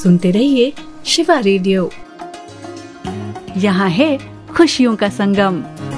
सुनते रहिए शिवा रेडियो। यहाँ है खुशियों का संगम।